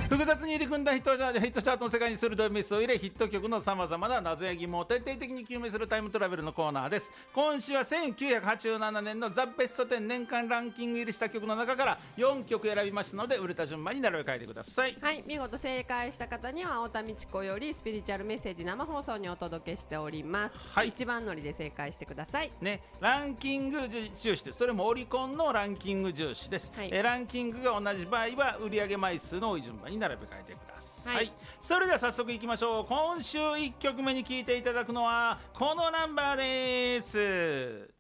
複雑に入り組んだヒットチャートの世界に鋭いメスを入れ、ヒット曲のさまざまな謎や疑問を徹底的に究明するタイムトラベルのコーナーです。今週は1987年のザ・ベスト10年間ランキング入りした曲の中から4曲選びましたので、売れた順番に並べ替えてください。 はい、見事正解した方には青田美智子よりスピリチュアルメッセージ生放送にお届けしております。 はい、 一番乗りで正解してください、 ね、ランキング重視です。それもオリコンのランキング重視です、 はい、 ランキングが同じ場合は売上枚数の多い順番に並べ替えてください、 はい、 それでは早速いきましょう。今週1曲目に聴いていただくのはこのナンバーです。